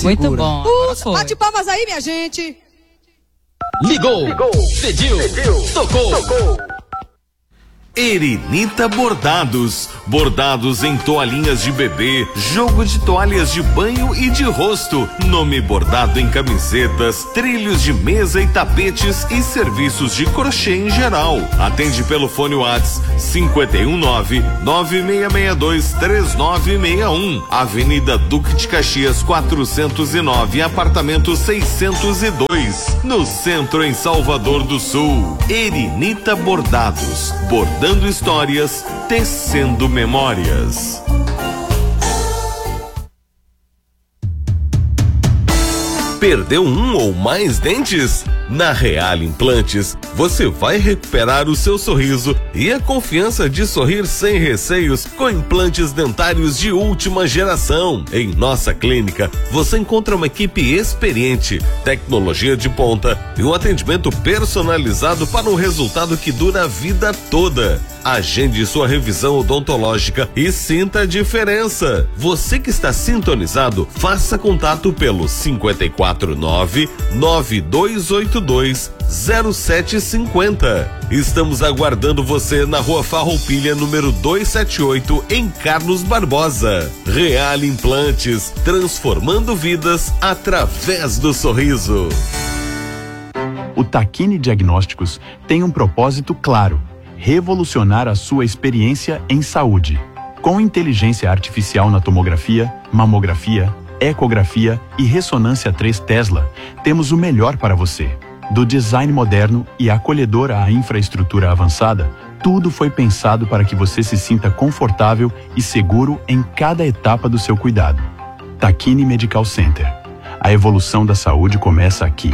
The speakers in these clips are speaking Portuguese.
Muito bom. Bate palmas aí, minha gente. Ligou. Pediu. Tocou. Erinita Bordados. Bordados em toalhinhas de bebê, jogo de toalhas de banho e de rosto. Nome bordado em camisetas, trilhos de mesa e tapetes e serviços de crochê em geral. Atende pelo fone WhatsApp 519-9662-3961. Avenida Duque de Caxias 409, apartamento 602. No centro, em Salvador do Sul. Erinita Bordados. Bordando histórias, tecendo memórias. Perdeu um ou mais dentes? Na Real Implantes, você vai recuperar o seu sorriso e a confiança de sorrir sem receios com implantes dentários de última geração. Em nossa clínica, você encontra uma equipe experiente, tecnologia de ponta e um atendimento personalizado para um resultado que dura a vida toda. Agende sua revisão odontológica e sinta a diferença. Você que está sintonizado, faça contato pelo 549-9282-0750. Estamos aguardando você na Rua Farroupilha, número 278, em Carlos Barbosa. Real Implantes, transformando vidas através do sorriso. O Takine Diagnósticos tem um propósito claro: revolucionar a sua experiência em saúde. Com inteligência artificial na tomografia, mamografia, ecografia e ressonância 3 Tesla, temos o melhor para você. Do design moderno e acolhedor à infraestrutura avançada, tudo foi pensado para que você se sinta confortável e seguro em cada etapa do seu cuidado. Takine Medical Center. A evolução da saúde começa aqui.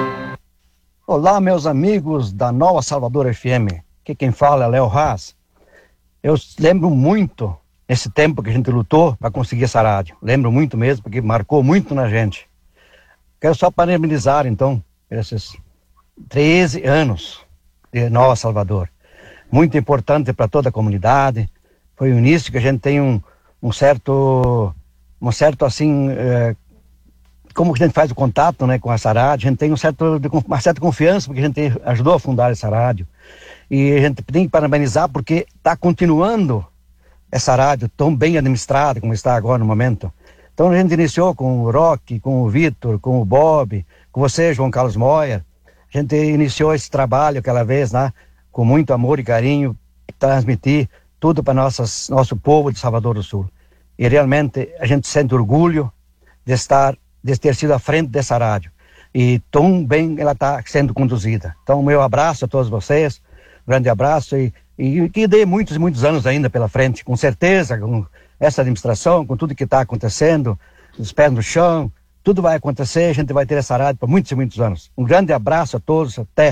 Olá, meus amigos da Nova Salvador FM. Aqui quem fala é Léo Haas. Eu lembro muito, nesse tempo que a gente lutou para conseguir essa rádio. Lembro muito mesmo, porque marcou muito na gente. Quero só parabenizar, então, esses 13 anos de Nova Salvador. Muito importante para toda a comunidade. Foi o início que a gente tem um certo assim, como que a gente faz o contato, né, com essa rádio. A gente tem uma certa confiança, porque a gente ajudou a fundar essa rádio. E a gente tem que parabenizar porque está continuando essa rádio tão bem administrada como está agora no momento. Então a gente iniciou com o Rock, com o Vitor, com o Bob, com você, João Carlos Moyer. A gente iniciou esse trabalho aquela vez, né, com muito amor e carinho, transmitir tudo para nosso povo de Salvador do Sul. E realmente a gente sente orgulho de ter sido à frente dessa rádio. E tão bem ela está sendo conduzida. Então, meu abraço a todos vocês. Grande abraço e que dê muitos e muitos anos ainda pela frente, com certeza, com essa administração, com tudo que está acontecendo, os pés no chão, tudo vai acontecer, a gente vai ter essa rádio por muitos e muitos anos. Um grande abraço a todos, até.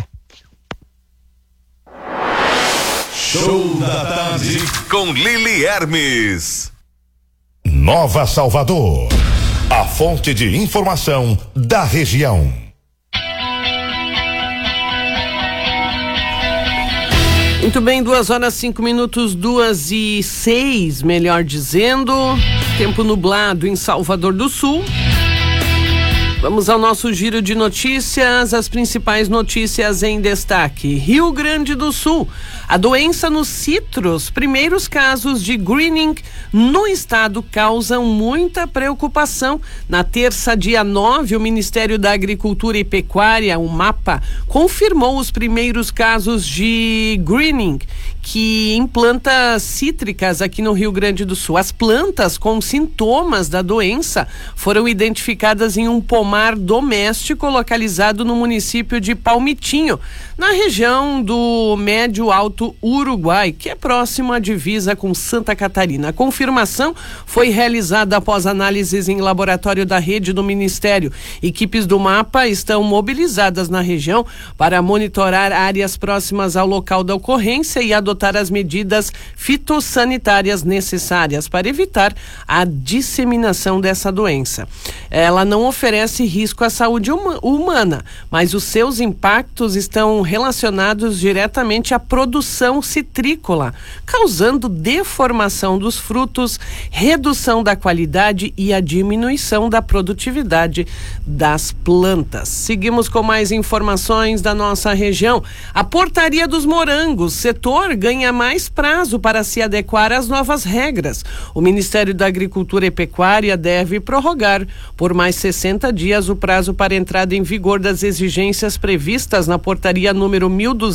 Show da tarde com Lili Hermes. Nova Salvador, a fonte de informação da região. Muito bem, 2h05, 2h06, melhor dizendo. Tempo nublado em Salvador do Sul. Vamos ao nosso giro de notícias, as principais notícias em destaque. Rio Grande do Sul, a doença nos citros, primeiros casos de greening no estado causam muita preocupação. Na terça, dia 9, o Ministério da Agricultura e Pecuária, o MAPA, confirmou os primeiros casos de greening, que em plantas cítricas aqui no Rio Grande do Sul. As plantas com sintomas da doença foram identificadas em um pomar doméstico localizado no município de Palmitinho, na região do Médio Alto Uruguai, que é próximo à divisa com Santa Catarina. A confirmação foi realizada após análises em laboratório da rede do Ministério. Equipes do MAPA estão mobilizadas na região para monitorar áreas próximas ao local da ocorrência e adotar as medidas fitossanitárias necessárias para evitar a disseminação dessa doença. Ela não oferece oferece risco à saúde humana, mas os seus impactos estão relacionados diretamente à produção citrícola, causando deformação dos frutos, redução da qualidade e a diminuição da produtividade das plantas. Seguimos com mais informações da nossa região. A Portaria dos Morangos, setor ganha mais prazo para se adequar às novas regras. O Ministério da Agricultura e Pecuária deve prorrogar por mais 60 dias o prazo para entrada em vigor das exigências previstas na Portaria número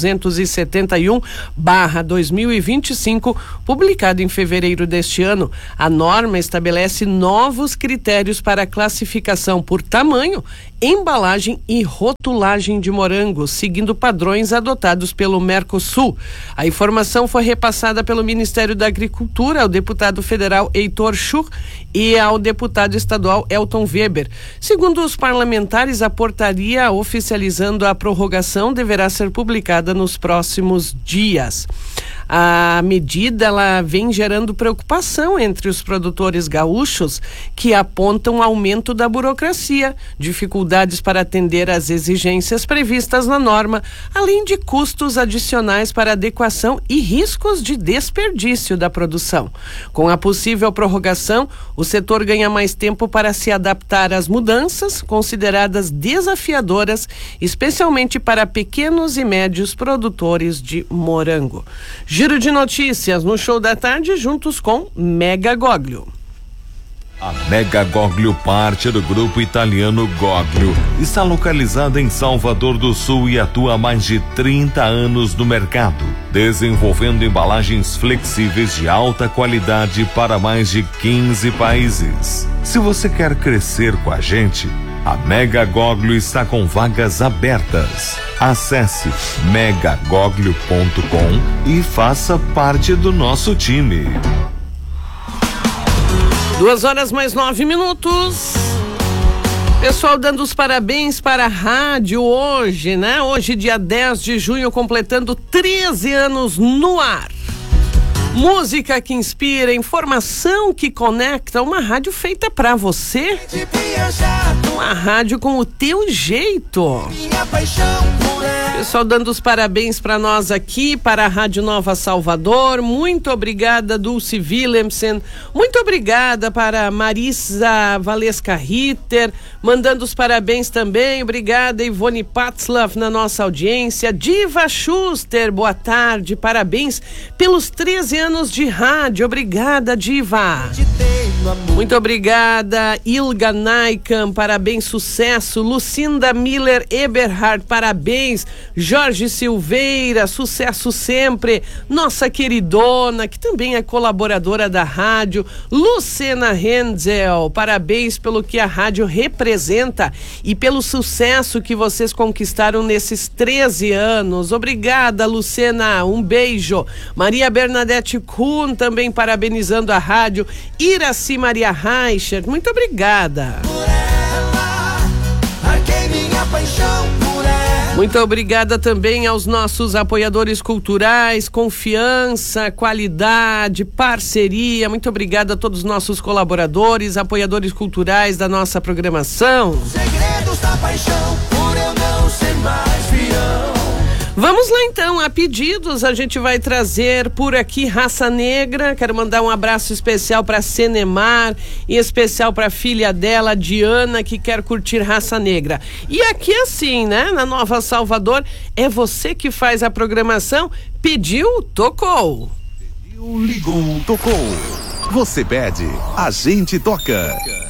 1271/2025, publicada em fevereiro deste ano. A norma estabelece novos critérios para a classificação por tamanho, embalagem e rotulagem de morangos, seguindo padrões adotados pelo Mercosul. A informação foi repassada pelo Ministério da Agricultura ao deputado federal Heitor Schur e ao deputado estadual Elton Weber. Segundo os parlamentares, a portaria oficializando a prorrogação deverá ser publicada nos próximos dias. A medida ela vem gerando preocupação entre os produtores gaúchos, que apontam aumento da burocracia, dificuldades para atender às exigências previstas na norma, além de custos adicionais para adequação e riscos de desperdício da produção. Com a possível prorrogação, o setor ganha mais tempo para se adaptar às mudanças, consideradas desafiadoras, especialmente para pequenos e médios produtores de morango. Giro de notícias no Show da Tarde, juntos com Mega Goglio. A Mega Goglio, parte do grupo italiano Goglio, está localizada em Salvador do Sul e atua há mais de 30 anos no mercado, desenvolvendo embalagens flexíveis de alta qualidade para mais de 15 países. Se você quer crescer com a gente, a Mega Goglio está com vagas abertas. Acesse megagoglio.com e faça parte do nosso time. 2h mais 9. Pessoal dando os parabéns para a rádio hoje, né? Hoje, dia 10 de junho, completando 13 anos no ar. Música que inspira, informação que conecta, uma rádio feita pra você. Uma rádio com o teu jeito. Pessoal dando os parabéns para nós aqui, para a Rádio Nova Salvador. Muito obrigada, Dulce Willemsen. Muito obrigada para Marisa Valesca Ritter, mandando os parabéns também. Obrigada, Ivone Patzlaff, na nossa audiência. Diva Schuster, boa tarde, parabéns pelos 13 anos de rádio. Obrigada, Diva. Muito obrigada, Ilga Naikan, parabéns, sucesso. Lucinda Miller Eberhard, parabéns. Jorge Silveira, sucesso sempre. Nossa queridona, que também é colaboradora da rádio, Lucena Renzel, parabéns pelo que a rádio representa e pelo sucesso que vocês conquistaram nesses 13 anos. Obrigada, Lucena, um beijo. Maria Bernadette Kuhn também parabenizando a rádio. Iraci Maria Reicher, muito obrigada. Muito obrigada também aos nossos apoiadores culturais, confiança, qualidade, parceria. Muito obrigada a todos os nossos colaboradores, apoiadores culturais da nossa programação. Segredos da paixão, por eu não ser mais fiel. Vamos lá então, a pedidos a gente vai trazer por aqui Raça Negra. Quero mandar um abraço especial para Cenemar, em especial para a filha dela, Diana, que quer curtir Raça Negra. E aqui assim, né, na Nova Salvador, é você que faz a programação. Pediu, tocou. Pediu, ligou, tocou. Você pede, a gente toca.